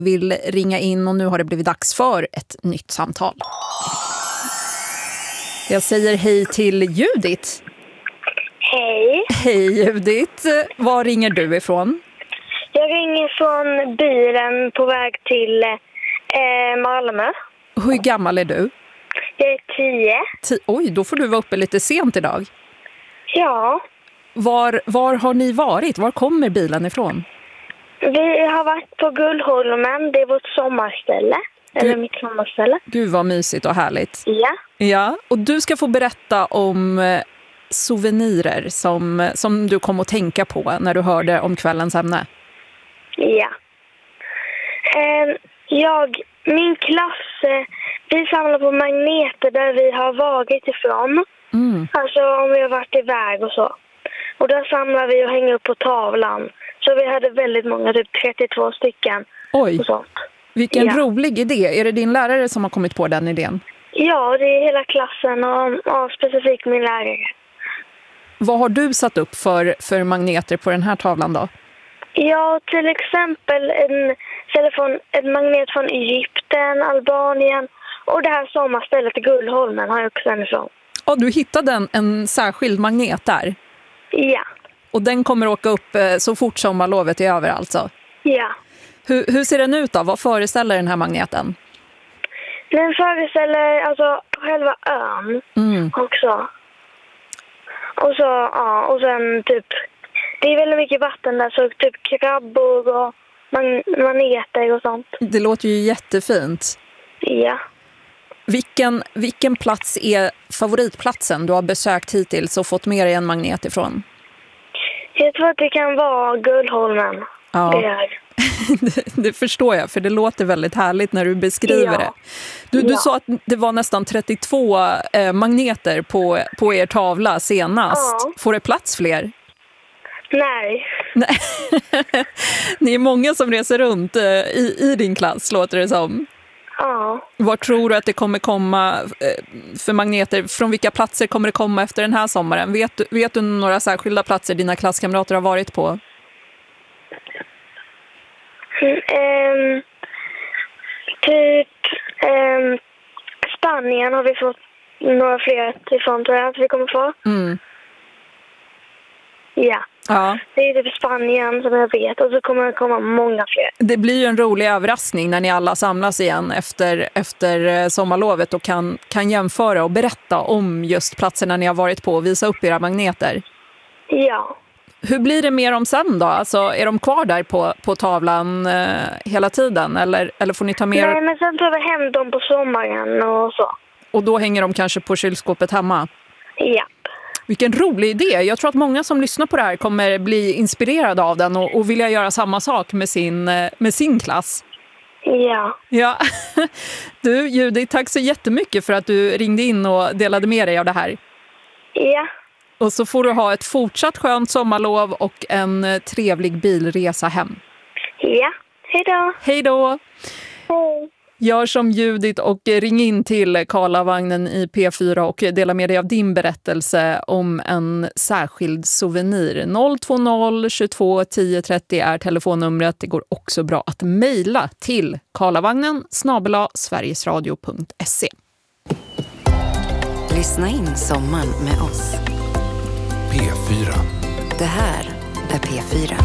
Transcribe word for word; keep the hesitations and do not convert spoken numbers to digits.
vill ringa in och nu har det blivit dags för ett nytt samtal. Jag säger hej till Judith. Hej. Hej Judith. Var ringer du ifrån? Jag ringer från bilen på väg till eh, Malmö. Hur gammal är du? Jag är tio. Ti- Oj, då får du vara uppe lite sent idag. Ja. Var, var har ni varit? Var kommer bilen ifrån? Vi har varit på Gullholmen. Det är vårt sommarställe. Gud. Eller mitt sommarställe. Gud vad mysigt och härligt. Ja. Ja, och du ska få berätta om eh, souvenirer som, som du kom att tänka på när du hörde om kvällens ämne. Ja. Eh, jag, min klass, eh, vi samlar på magneter där vi har varit ifrån. Mm. Alltså om vi har varit iväg och så. Och där samlar vi och hänger upp på tavlan. Så vi hade väldigt många, typ trettiotvå stycken. Oj, och sånt. vilken Ja. rolig idé. Är det din lärare som har kommit på den idén? Ja, det är hela klassen och, och specifikt min lärare. Vad har du satt upp för, för magneter på den här tavlan då? Ja, till exempel en, telefon, en magnet från Egypten, Albanien och det här sommarstället i Gullholmen har jag också en ifrån. Ja, du hittade en, en särskild magnet där. Ja. Och den kommer åka upp eh, så fort sommarlovet är över alltså. Ja. Hur, hur ser den ut då? Vad föreställer den här magneten? Den föreställer alltså själva ön Mm. också. Och så, ja, och sen typ, det är väldigt mycket vatten där, så typ krabbor och man, maneter och sånt. Det låter ju jättefint. Ja. Vilken, vilken plats är favoritplatsen du har besökt hittills och fått med dig en magnet ifrån? Jag tror att det kan vara Gullholmen. Ja. Det är. det, det förstår jag, för det låter väldigt härligt när du beskriver Ja. det. Du, du Ja. sa att det var nästan trettiotvå eh, magneter på, på er tavla senast. Ja. Får det plats fler? Nej. Nej. Ni är många som reser runt eh, i, i din klass, låter det som. Ja. Var tror du att det kommer komma eh, för magneter? Från vilka platser kommer det komma efter den här sommaren? Vet du, vet du några särskilda platser dina klasskamrater har varit på? Mm, typ um, Spanien har vi fått några fler ifrån, tror jag att vi kommer få. Mm. Ja. Ja. Det är typ Spanien som jag vet, och så kommer det komma många fler. Det blir ju en rolig överraskning när ni alla samlas igen efter, efter sommarlovet och kan, kan jämföra och berätta om just platserna ni har varit på och visa upp era magneter. Ja. Hur blir det mer om sen då? Alltså, är de kvar där på, på tavlan eh, hela tiden? Eller, eller får ni ta med? Nej, men sen tar vi hem dem på sommaren och så. Och då hänger de kanske på kylskåpet hemma? Ja. Vilken rolig idé. Jag tror att många som lyssnar på det här kommer bli inspirerade av den och, och vilja göra samma sak med sin, med sin klass. Ja. Ja. Du, Judith, tack så jättemycket för att du ringde in och delade med dig av det här. Ja. Och så får du ha ett fortsatt skönt sommarlov och en trevlig bilresa hem. Ja. Hej då. Hej då! Hej. Gör som Judith och ring in till Karlavagnen i P fyra och dela med dig av din berättelse om en särskild souvenir. noll två noll tjugotvå tio trettio är telefonnumret. Det går också bra att mejla till karlavagnen snabel-a sverigesradio punkt se. Lyssna in sommaren med oss. P fyra. Det här är P fyra.